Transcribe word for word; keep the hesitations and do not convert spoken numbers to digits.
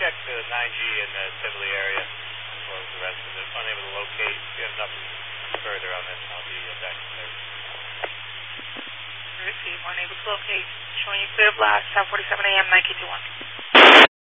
checked the nine G in the Tivoli area as well as the rest of it. Unable to locate. If you have nothing further on this, I'll be uh, back in service. Receive, unable to locate. Showing you clear blast, seven forty-seven A M, nine K two one.